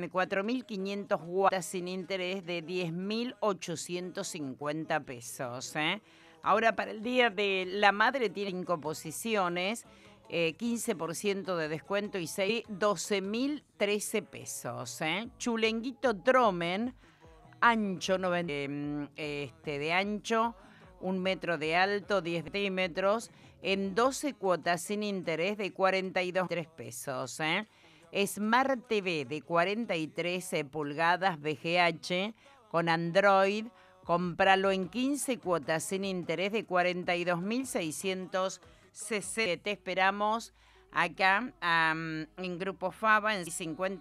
4.500 cuotas sin interés de 10.850 pesos. Ahora, para el Día de la Madre tiene 5 posiciones, 15% de descuento y 12.013 pesos. Chulenguito Dromen, ancho, de ancho, 1 metro de alto, 10 centímetros, en 12 cuotas sin interés de 42 pesos. Smart TV de 43 pulgadas VGH con Android, cómpralo en 15 cuotas sin interés de 42.660. Te esperamos acá en Grupo Faba en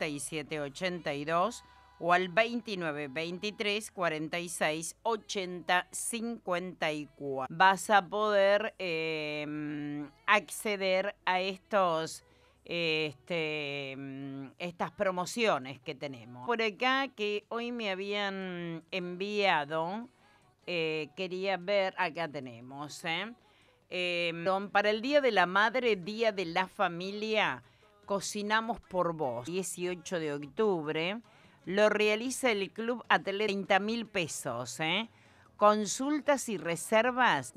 5782 o al 29 23 46 80 54. Vas a poder acceder a estas promociones que tenemos. Por acá que hoy me habían enviado, quería ver, acá tenemos, para el Día de la Madre, Día de la Familia, Cocinamos por Vos, 18 de octubre, lo realiza el Club Atelier, 30.000 pesos, Consultas y reservas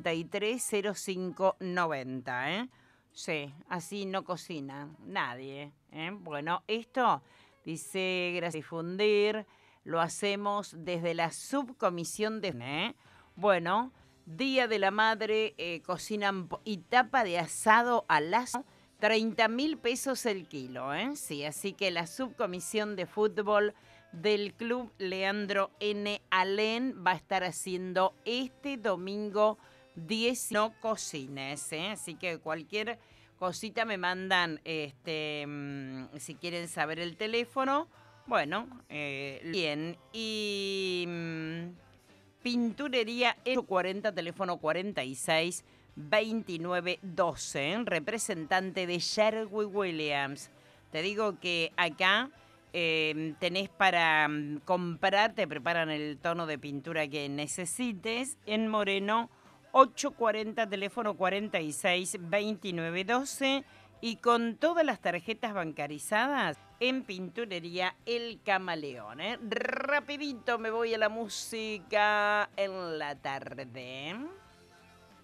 430590, Sí, así no cocina nadie, Bueno, esto dice, gracias a difundir, lo hacemos desde la subcomisión de... Bueno, Día de la Madre, cocinan y tapa de asado al lazo, 30.000 pesos el kilo, Sí, así que la subcomisión de fútbol del Club Leandro N. Alén va a estar haciendo este domingo 10. No cocines, así que cualquier cosita me mandan, si quieren saber el teléfono. Bueno, bien. Y Pinturería 40, teléfono 46 29 12, representante de Sherwin Williams. Te digo que acá tenés para comprar, te preparan el tono de pintura que necesites en Moreno 840, teléfono 46 29 12, y con todas las tarjetas bancarizadas en Pinturería El Camaleón. Rapidito me voy a la música en la tarde.